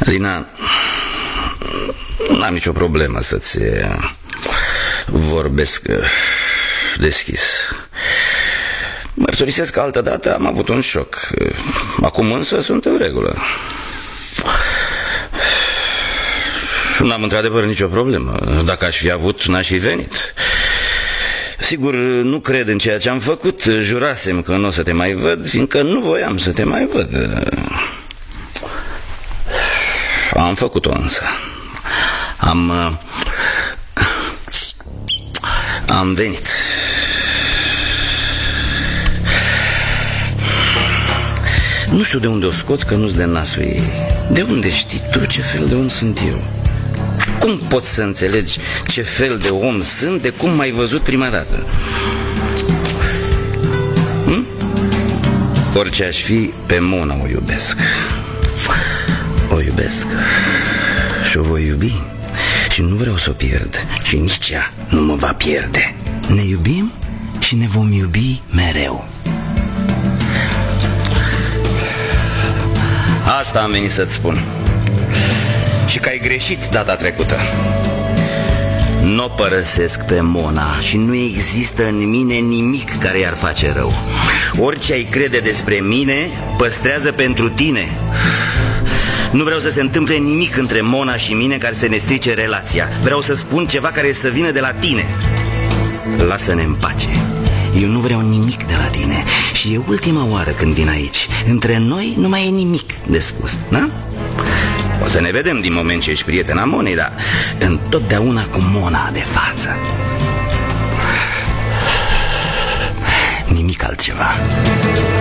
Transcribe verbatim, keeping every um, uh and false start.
Rina, n-am nicio problemă să-ți vorbesc deschis. Mărturisesc că altă dată am avut un șoc. Acum însă sunt în regulă. N-am într-adevăr nicio problemă. Dacă aș fi avut, n-aș fi venit. Sigur, nu cred în ceea ce am făcut. Jurasem că nu o să te mai văd, fiindcă nu voiam să te mai văd. Am făcut-o însă. Am... Am venit. Nu știu de unde o scoți, că nu-ți de nasul ei. De unde știi tu ce fel de om sunt eu? Cum poți să înțelegi ce fel de om sunt de cum m-ai văzut prima dată? Hm? Orice aș fi, pe Mona o iubesc. O iubesc și o voi iubi. Și nu vreau să o pierd. Și nici ea nu mă va pierde. Ne iubim și ne vom iubi mereu. Asta am venit să-ți spun. Și că ai greșit data trecută. N-o părăsesc pe Mona și nu există în mine nimic care i-ar face rău. Orice ai crede despre mine, păstrează pentru tine. Nu vreau să se întâmple nimic între Mona și mine care să ne strice relația. Vreau să spun ceva care să vină de la tine. Lasă-ne în pace. Eu nu vreau nimic de la tine. Și e ultima oară când vin aici. Între noi nu mai e nimic de spus, da? O să ne vedem din moment ce ești prietena Monei, dar întotdeauna cu Mona de față. Nimic altceva.